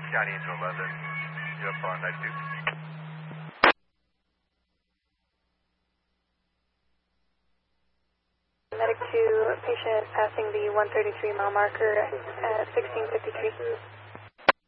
County into 11, UFR 92. Medic 2, patient is passing the 133 mile marker at 1653.